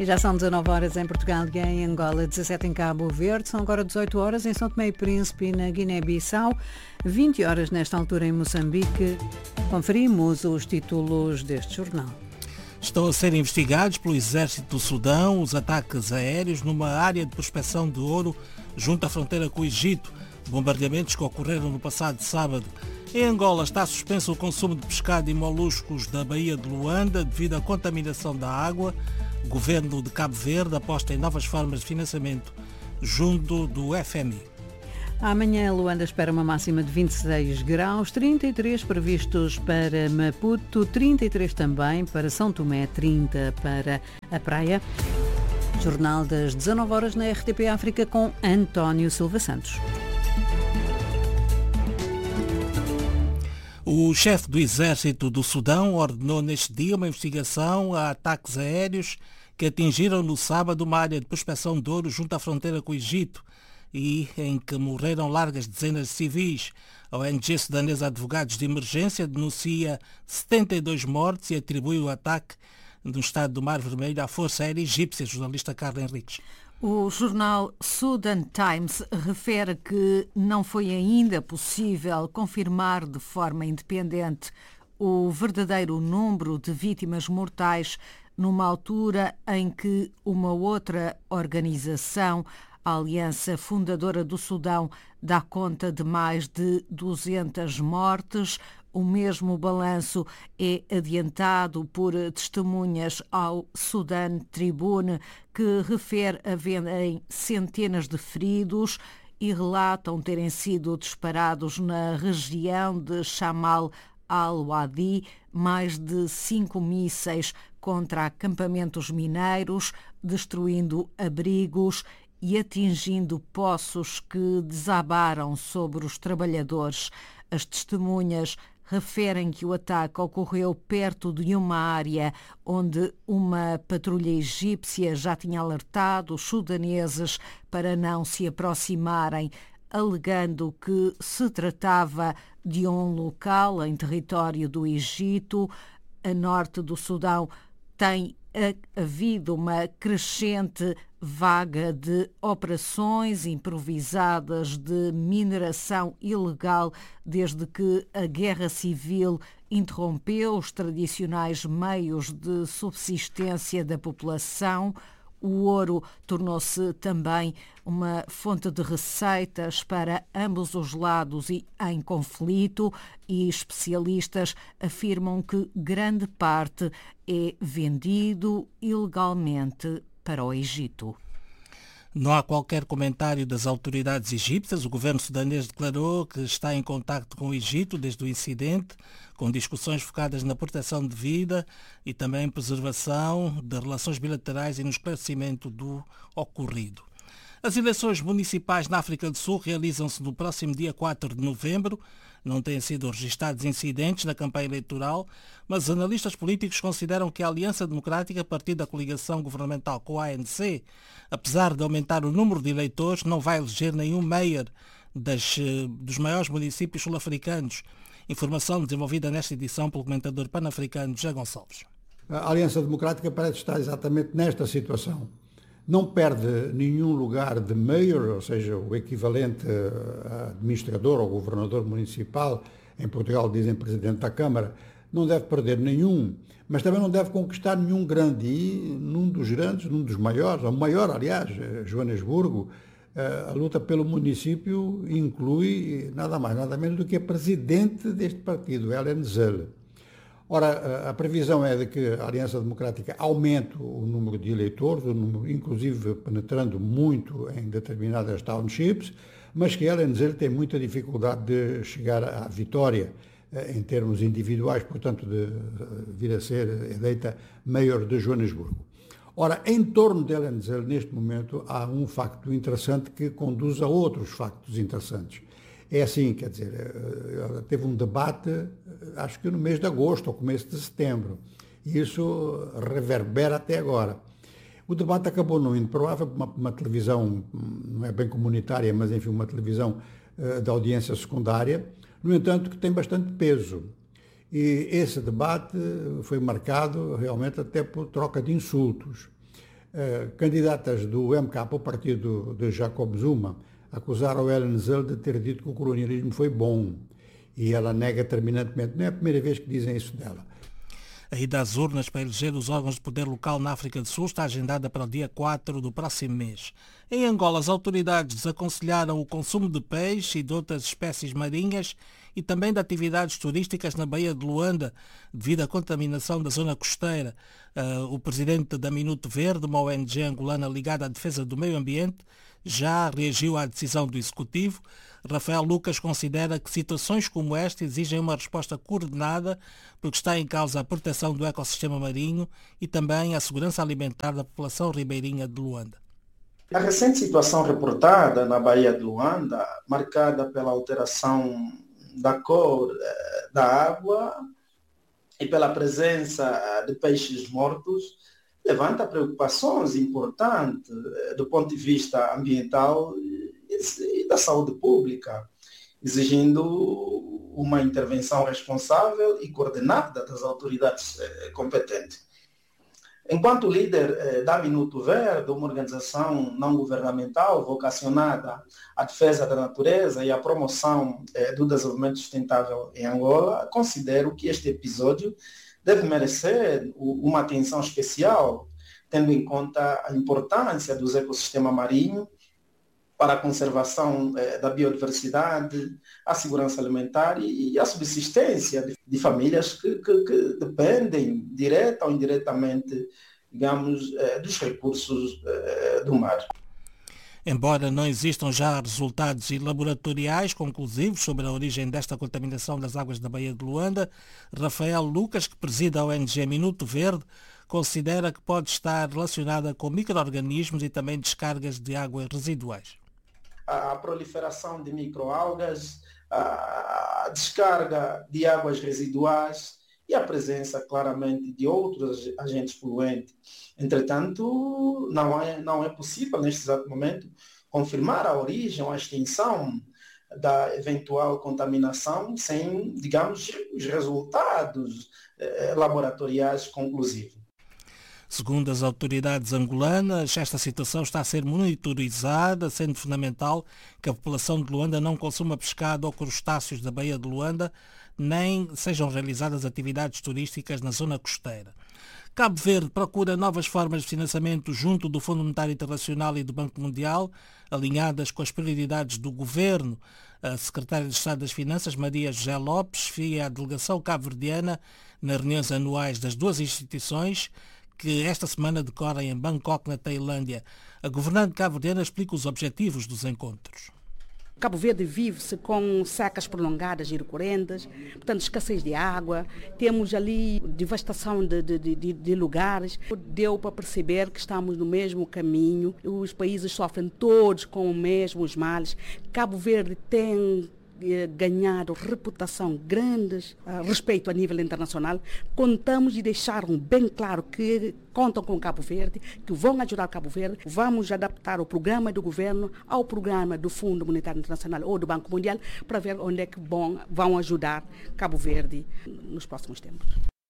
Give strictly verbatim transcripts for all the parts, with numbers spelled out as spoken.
E já são dezanove horas em Portugal e em Angola, dezassete em Cabo Verde, são agora dezoito horas em São Tomé e Príncipe e na Guiné-Bissau, vinte horas nesta altura em Moçambique. Conferimos os títulos deste jornal. Estão a ser investigados pelo Exército do Sudão os ataques aéreos numa área de prospecção de ouro junto à fronteira com o Egito, bombardeamentos que ocorreram no passado sábado. Em Angola está suspenso o consumo de pescado e moluscos da Baía de Luanda devido à contaminação da água. O governo de Cabo Verde aposta em novas formas de financiamento junto do F M I. Amanhã, Luanda espera uma máxima de vinte e seis graus, trinta e três previstos para Maputo, trinta e três também para São Tomé, trinta para a Praia. Jornal das dezanove horas na R T P África com António Silva Santos. O chefe do Exército do Sudão ordenou neste dia uma investigação a ataques aéreos que atingiram no sábado uma área de prospecção de ouro junto à fronteira com o Egito e em que morreram largas dezenas de civis. A O N G sudanesa Advogados de Emergência denuncia setenta e dois mortes e atribui o ataque no estado do Mar Vermelho à Força Aérea Egípcia, jornalista Carla Henriques. O jornal Sudan Times refere que não foi ainda possível confirmar de forma independente o verdadeiro número de vítimas mortais numa altura em que uma outra organização, a Aliança Fundadora do Sudão, dá conta de mais de duzentas mortes. O mesmo balanço é adiantado por testemunhas ao Sudan Tribune, que refere haverem centenas de feridos e relatam terem sido disparados na região de Shamal al-Wadi mais de cinco mísseis contra acampamentos mineiros, destruindo abrigos e atingindo poços que desabaram sobre os trabalhadores. As testemunhas referem que o ataque ocorreu perto de uma área onde uma patrulha egípcia já tinha alertado os sudaneses para não se aproximarem, alegando que se tratava de um local em território do Egito. A norte do Sudão tem havido uma crescente vaga de operações improvisadas de mineração ilegal desde que a guerra civil interrompeu os tradicionais meios de subsistência da população. O ouro tornou-se também uma fonte de receitas para ambos os lados e em conflito, e especialistas afirmam que grande parte é vendido ilegalmente para o Egito. Não há qualquer comentário das autoridades egípcias. O governo sudanês declarou que está em contacto com o Egito desde o incidente, com discussões focadas na proteção de vida e também preservação de relações bilaterais e no esclarecimento do ocorrido. As eleições municipais na África do Sul realizam-se no próximo dia quatro de novembro. Não têm sido registados incidentes na campanha eleitoral, mas analistas políticos consideram que a Aliança Democrática, partido da coligação governamental com a A N C, apesar de aumentar o número de eleitores, não vai eleger nenhum mayor das, dos maiores municípios sul-africanos. Informação desenvolvida nesta edição pelo comentador pan-africano José Gonçalves. A Aliança Democrática parece estar exatamente nesta situação. Não perde nenhum lugar de mayor, ou seja, o equivalente a administrador ou governador municipal. Em Portugal dizem presidente da Câmara. Não deve perder nenhum, mas também não deve conquistar nenhum grande. E num dos grandes, num dos maiores, o maior, aliás, Joanesburgo, a luta pelo município inclui nada mais, nada menos do que a presidente deste partido, Helen Zell. Ora, a previsão é de que a Aliança Democrática aumente o número de eleitores, o número, inclusive penetrando muito em determinadas townships, mas que Helen Zell tem muita dificuldade de chegar à vitória em termos individuais, portanto, de vir a ser eleita mayor de Joanesburgo. Ora, em torno de Helen Zell, neste momento, há um facto interessante que conduz a outros factos interessantes. É assim, quer dizer, ela teve um debate, acho que no mês de agosto, ou começo de setembro, e isso reverbera até agora. O debate acabou não indo para lá, foi uma, uma televisão, não é bem comunitária, mas enfim, uma televisão uh, de audiência secundária, no entanto, que tem bastante peso. E esse debate foi marcado realmente até por troca de insultos. uh, candidatas do M K, o partido de Jacob Zuma, acusaram Ellen Zell de ter dito que o colonialismo foi bom. E ela nega terminantemente. Não é a primeira vez que dizem isso dela. A ida às urnas para eleger os órgãos de poder local na África do Sul está agendada para o dia quatro do próximo mês. Em Angola, as autoridades desaconselharam o consumo de peixe e de outras espécies marinhas e também de atividades turísticas na Baía de Luanda, devido à contaminação da zona costeira. Uh, o presidente da Minuto Verde, uma O N G angolana ligada à defesa do meio ambiente, já reagiu à decisão do Executivo. Rafael Lucas considera que situações como esta exigem uma resposta coordenada, porque está em causa a proteção do ecossistema marinho e também a segurança alimentar da população ribeirinha de Luanda. A recente situação reportada na Baía de Luanda, marcada pela alteração da cor da água e pela presença de peixes mortos, levanta preocupações importantes do ponto de vista ambiental e da saúde pública, exigindo uma intervenção responsável e coordenada das autoridades competentes. Enquanto líder da Minuto Verde, uma organização não governamental vocacionada à defesa da natureza e à promoção do desenvolvimento sustentável em Angola, considero que este episódio deve merecer uma atenção especial, tendo em conta a importância do ecossistema marinho para a conservação eh, da biodiversidade, a segurança alimentar e, e a subsistência de, de famílias que, que, que dependem, direta ou indiretamente, digamos, eh, dos recursos eh, do mar. Embora não existam já resultados laboratoriais conclusivos sobre a origem desta contaminação das águas da Baía de Luanda, Rafael Lucas, que preside a O N G Minuto Verde, considera que pode estar relacionada com micro-organismos e também descargas de águas residuais. A proliferação de microalgas, a descarga de águas residuais e a presença, claramente, de outros agentes poluentes. Entretanto, não é, não é possível, neste exato momento, confirmar a origem ou a extensão da eventual contaminação sem, digamos, os resultados eh, laboratoriais conclusivos. Segundo as autoridades angolanas, esta situação está a ser monitorizada, sendo fundamental que a população de Luanda não consuma pescado ou crustáceos da Baía de Luanda, nem sejam realizadas atividades turísticas na zona costeira. Cabo Verde procura novas formas de financiamento junto do Fundo Monetário Internacional e do Banco Mundial, alinhadas com as prioridades do Governo. A secretária de Estado das Finanças, Maria José Lopes, fia a delegação cabo-verdiana nas reuniões anuais das duas instituições, que esta semana decorrem em Bangkok, na Tailândia. A governante cabo-verdiana explica os objetivos dos encontros. Cabo Verde vive-se com secas prolongadas e recorrentes, portanto, escassez de água, temos ali devastação de, de, de, de lugares. Deu para perceber que estamos no mesmo caminho, os países sofrem todos com os mesmos males. Cabo Verde tem ganhado reputação grande, uh, respeito a nível internacional. Contamos e deixaram bem claro que contam com Cabo Verde, que vão ajudar Cabo Verde. Vamos adaptar o programa do governo ao programa do Fundo Monetário Internacional ou do Banco Mundial para ver onde é que bom, vão ajudar Cabo Verde nos próximos tempos.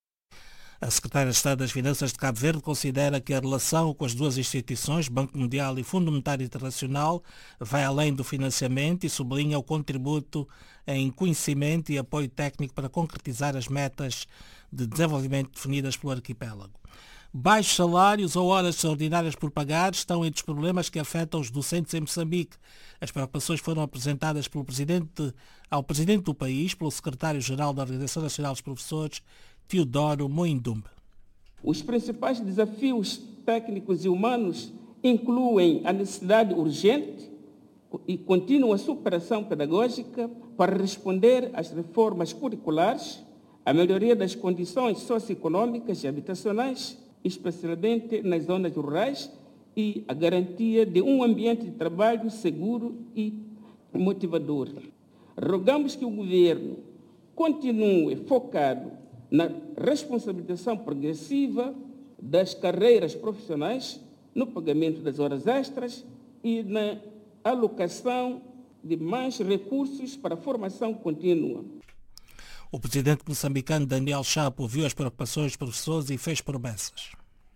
A secretária de Estado das Finanças de Cabo Verde considera que a relação com as duas instituições, Banco Mundial e Fundo Monetário Internacional, vai além do financiamento e sublinha o contributo em conhecimento e apoio técnico para concretizar as metas de desenvolvimento definidas pelo arquipélago. Baixos salários ou horas extraordinárias por pagar estão entre os problemas que afetam os docentes em Moçambique. As preocupações foram apresentadas pelo presidente, ao presidente do país, pelo secretário-geral da Organização Nacional dos Professores, Teodoro Moindumbe. Os principais desafios técnicos e humanos incluem a necessidade urgente e contínua superação pedagógica para responder às reformas curriculares, a melhoria das condições socioeconômicas e habitacionais, especialmente nas zonas rurais, e a garantia de um ambiente de trabalho seguro e motivador. Rogamos que o governo continue focado na responsabilização progressiva das carreiras profissionais, no pagamento das horas extras e na alocação de mais recursos para a formação contínua. O presidente moçambicano Daniel Chapo ouviu as preocupações dos professores e fez promessas.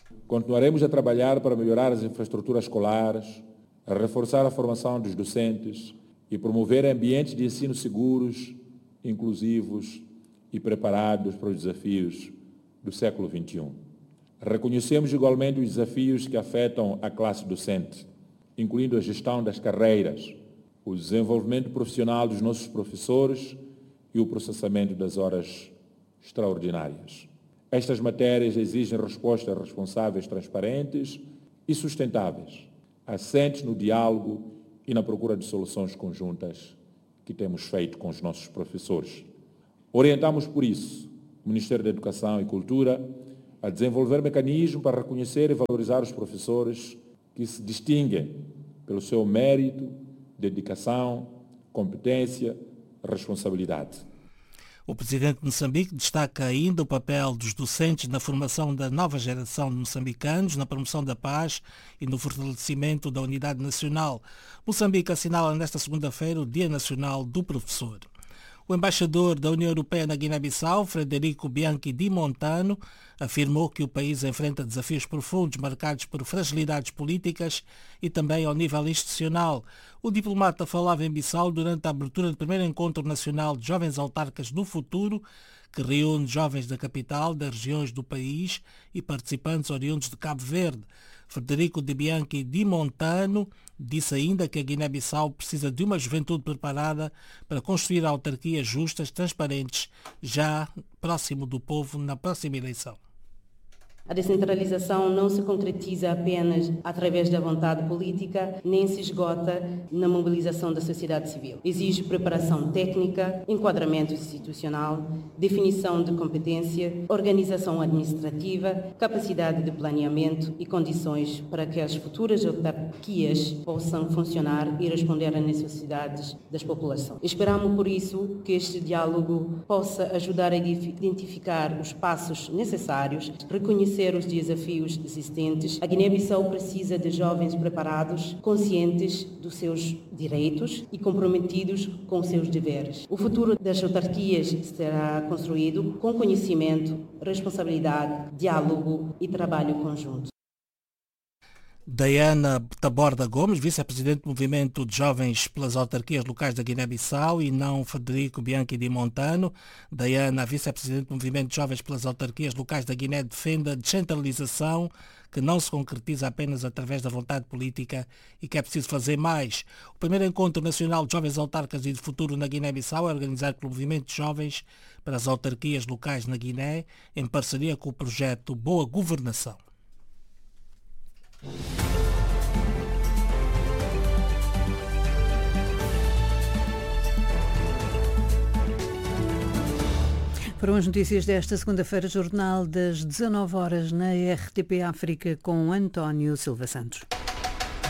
Continuaremos a trabalhar para melhorar as infraestruturas escolares, a reforçar a formação dos docentes e promover ambientes de ensino seguros, inclusivos e preparados para os desafios do século vinte e um. Reconhecemos igualmente os desafios que afetam a classe docente, incluindo a gestão das carreiras, o desenvolvimento profissional dos nossos professores e o processamento das horas extraordinárias. Estas matérias exigem respostas responsáveis, transparentes e sustentáveis, assentes no diálogo e na procura de soluções conjuntas que temos feito com os nossos professores. Orientamos, por isso, o Ministério da Educação e Cultura a desenvolver mecanismos para reconhecer e valorizar os professores que se distinguem pelo seu mérito, dedicação, competência, responsabilidade. O presidente de Moçambique destaca ainda o papel dos docentes na formação da nova geração de moçambicanos, na promoção da paz e no fortalecimento da unidade nacional. Moçambique assinala nesta segunda-feira o Dia Nacional do Professor. O embaixador da União Europeia na Guiné-Bissau, Frederico Bianchi di Montano, afirmou que o país enfrenta desafios profundos marcados por fragilidades políticas e também ao nível institucional. O diplomata falava em Bissau durante a abertura do primeiro Encontro Nacional de Jovens Autarcas do Futuro, que reúne jovens da capital, das regiões do país e participantes oriundos de Cabo Verde. Frederico de Bianchi di Montano disse ainda que a Guiné-Bissau precisa de uma juventude preparada para construir autarquias justas, transparentes, já próximo do povo na próxima eleição. A descentralização não se concretiza apenas através da vontade política, nem se esgota na mobilização da sociedade civil. Exige preparação técnica, enquadramento institucional, definição de competência, organização administrativa, capacidade de planeamento e condições para que as futuras autarquias possam funcionar e responder às necessidades das populações. Esperamos, por isso, que este diálogo possa ajudar a identificar os passos necessários, reconhecer os desafios existentes. A Guiné-Bissau precisa de jovens preparados, conscientes dos seus direitos e comprometidos com os seus deveres. O futuro das autarquias será construído com conhecimento, responsabilidade, diálogo e trabalho conjunto. Diana Taborda Gomes, vice-presidente do Movimento de Jovens pelas Autarquias Locais da Guiné-Bissau, e não Frederico Bianchi di Montano. Diana, vice-presidente do Movimento de Jovens pelas Autarquias Locais da Guiné, defende a descentralização que não se concretiza apenas através da vontade política e que é preciso fazer mais. O primeiro Encontro Nacional de Jovens Autarcas e de Futuro na Guiné-Bissau é organizado pelo Movimento de Jovens para as Autarquias Locais na Guiné, em parceria com o projeto Boa Governação. Foram as notícias desta segunda-feira, jornal das dezanove horas na R T P África com António Silva Santos.